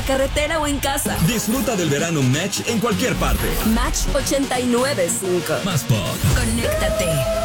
la carretera o en casa. Disfruta del verano Match en cualquier parte. Match 89.5. Más pop. Conéctate.